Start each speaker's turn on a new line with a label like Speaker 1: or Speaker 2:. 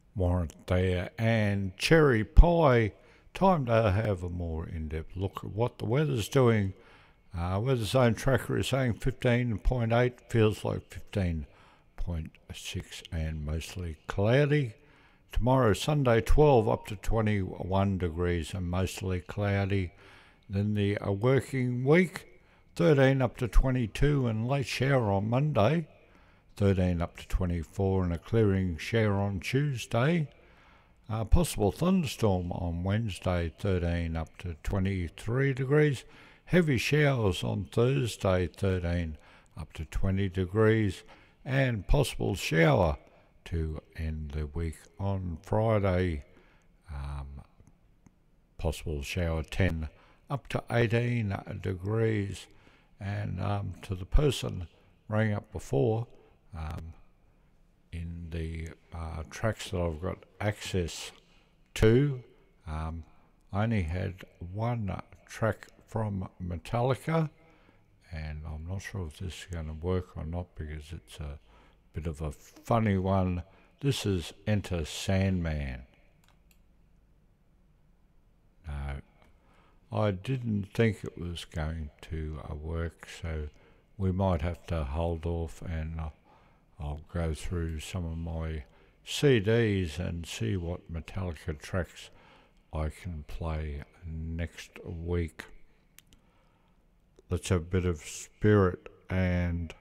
Speaker 1: Warrant there, and cherry pie. Time to have a more in-depth look at what the weather's doing. Weather zone tracker is saying 15.8, feels like 15.6 and mostly cloudy. Tomorrow, Sunday, 12 up to 21 degrees and mostly cloudy. Then the working week, 13 up to 22 and late shower on Monday. 13 up to 24 and a clearing shower on Tuesday. Possible thunderstorm on Wednesday, 13 up to 23 degrees. Heavy showers on Thursday, 13 up to 20 degrees. And possible shower to end the week on Friday. Possible shower 10 up to 18 degrees. And to the person rang up before, in the tracks that I've got access to, I only had one track from Metallica, and I'm not sure if this is going to work or not because it's a bit of a funny one. This is Enter Sandman. No, I didn't think it was going to work, so we might have to hold off, and I'll go through some of my CDs and see what Metallica tracks I can play next week. Let's have a bit of Spirit and